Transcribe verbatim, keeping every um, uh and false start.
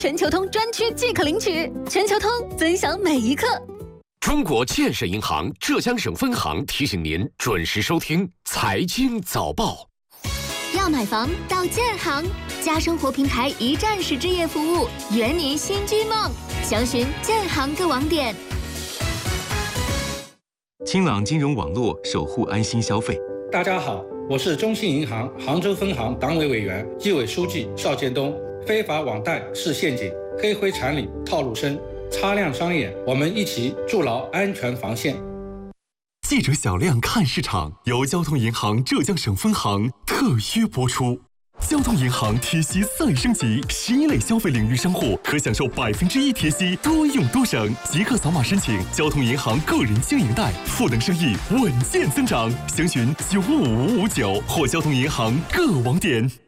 全球通专区即可领取。全球通，分享每一刻。 中国建设银行浙江省分行提醒您准时收听财经早报。 要买房到建行，家生活平台一站式置业服务，圆你新居梦。详询建行各网点。 清朗金融网络，守护安心消费。 大家好，我是中信银行杭州分行党委委员、纪委书记邵建东。非法网贷是陷阱，黑灰产里套路深，擦亮双眼，我们一起筑牢安全防线。 记者小亮看市场，由交通银行浙江省分行特约播出。交通银行贴息再升级，十一类消费领域商户可享受百分之一贴息，多用多省。即刻扫码申请交通银行个人经营贷，赋能生意稳健增长。详询九五五五九或交通银行各网点。